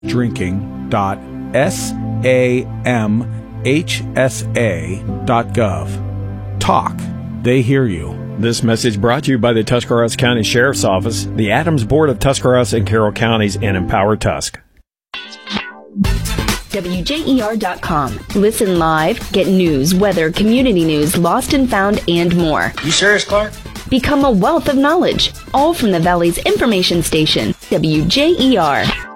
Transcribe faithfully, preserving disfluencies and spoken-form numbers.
drinking dot samhsa dot gov. Talk. They hear you. This message brought to you by the Tuscarawas County Sheriff's Office, the Adams Board of Tuscarawas and Carroll Counties, and Empower Tusk. W J E R dot com. Listen live, get news, weather, community news, lost and found, and more. You serious, Clark? Become a wealth of knowledge, all from the Valley's information station, W J E R.